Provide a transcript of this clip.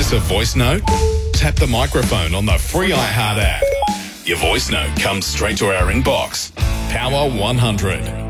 us a voice note? Tap the microphone on the free iHeart app. Your voice note comes straight to our inbox. Power 100.